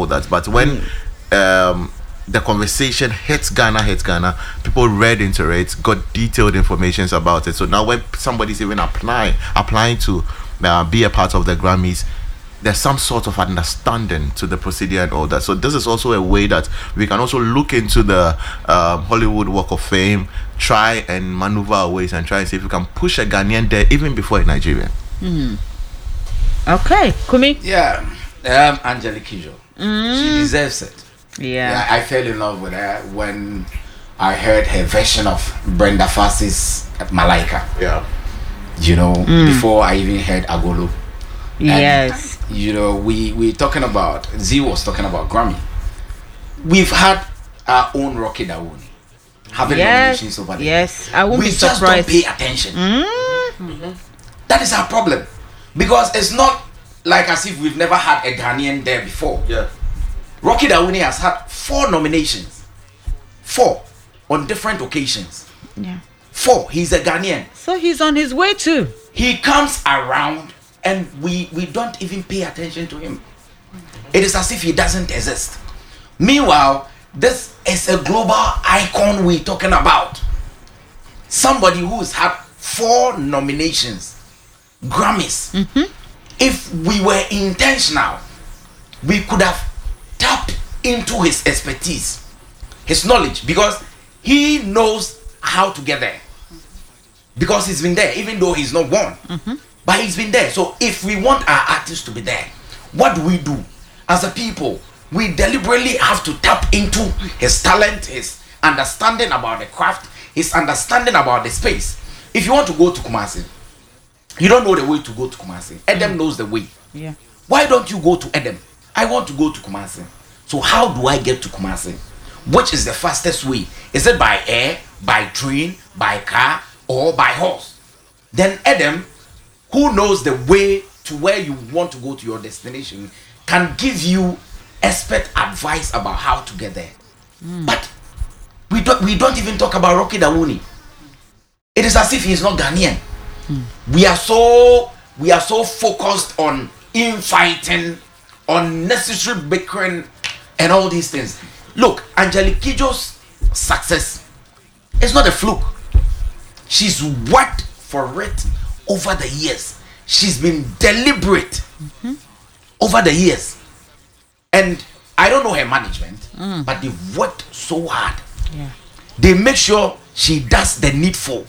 that. But when the conversation hits Ghana, people read into it, got detailed information about it. So now when somebody's even applying to be a part of the Grammys, there's some sort of understanding to the procedure and all that. So this is also a way that we can also look into the Hollywood Walk of Fame, try and maneuver our ways and try and see if we can push a Ghanaian there even before a Nigerian. Okay, Kumi. Yeah, Angelique Kidjo. She deserves it. Yeah, I fell in love with her when I heard her version of Brenda Fassie's Malaika. Yeah. You know, before I even heard Agolo. Yes. And, you know, we talking about, Z was talking about Grammy. We've had our own Rocky Dawuni having nominations over there. Yes, I won't we be surprised. We just don't pay attention. That is our problem. Because it's not like as if we've never had a Ghanaian there before. Yeah. Rocky Dawuni has had 4 nominations. 4 on different occasions. Yeah. 4. He's a Ghanaian. So he's on his way too. He comes around and we don't even pay attention to him. It is as if he doesn't exist. Meanwhile, this is a global icon we're talking about. Somebody who's had 4 nominations, Grammys. If we were intentional, we could have tapped into his expertise, his knowledge, because he knows how to get there. Because he's been there, even though he's not won. But he's been there. So if we want our artists to be there, what do? As a people, we deliberately have to tap into his talent, his understanding about the craft, his understanding about the space. If you want to go to Kumasi, you don't know the way to go to Kumasi. Edem knows the way. Yeah. Why don't you go to Edem? I want to go to Kumasi. So how do I get to Kumasi? Which is the fastest way? Is it by air, by train, by car, or by horse? Then Edem, who knows the way to where you want to go to your destination, can give you expert advice about how to get there. But we don't even talk about Rocky Dawuni. It is as if he's not Ghanaian. We are so focused on infighting, unnecessary bickering, and all these things. Look, Angelique Kidjo's success is not a fluke. She's worked for it over the years. She's been deliberate over the years. And I don't know her management, but they've worked so hard. Yeah. They make sure she does the needful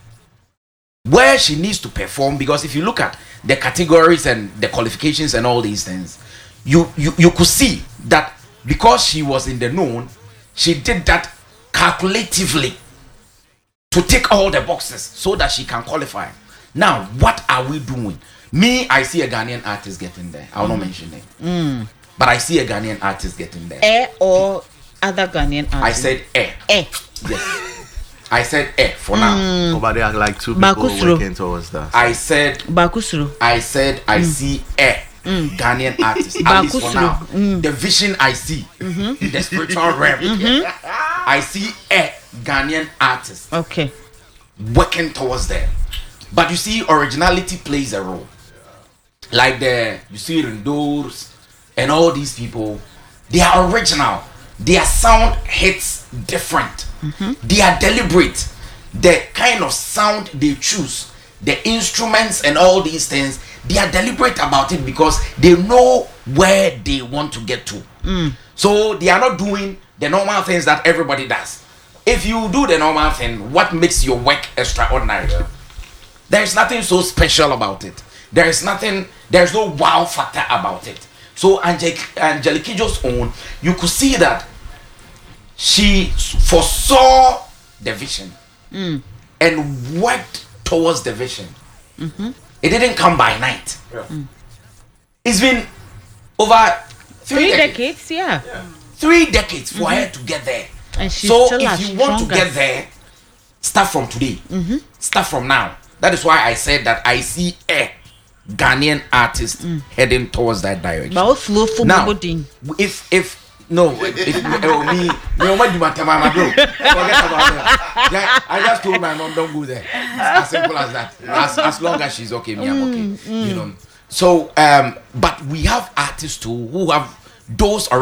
where she needs to perform, because if you look at the categories and the qualifications and all these things, you could see that because she was in the known, she did that calculatively to tick all the boxes so that she can qualify. Now, what are we doing? Me, I see a Ghanaian artist getting there. I will not mention it. But I see a Ghanaian artist getting there. Eh or other Ghanaian artists? I said eh. Yes. I said eh for now. But there are like 2 people Bakusro. working towards that. I said Bakusro. I see Ghanaian artists. At least for now. The vision I see, the spiritual realm. I see Ghanaian artists Okay. working towards there. But you see, originality plays a role. Like you see Rendours and all these people, they are original. Their sound hits different. They are deliberate. The kind of sound they choose, the instruments and all these things, they are deliberate about it because they know where they want to get to. So they are not doing the normal things that everybody does. If you do the normal thing, what makes your work extraordinary? There is nothing so special about it. There is no wow factor about it. So Angelique Kidjo's own, you could see that she foresaw the vision and worked towards the vision. It didn't come by night. It's been over 3 decades. Yeah. 3 decades for her to get there. And she's So still if as you want to strong get as- there, start from today. Start from now. That is why I said that I see a Ghanaian artist heading towards that direction. But slow for Now, Bobodin. if me, forget about that. Yeah, I just told my mom don't go there. As simple as that. As long as she's okay, me I'm okay. You know. So, but we have artists too who have those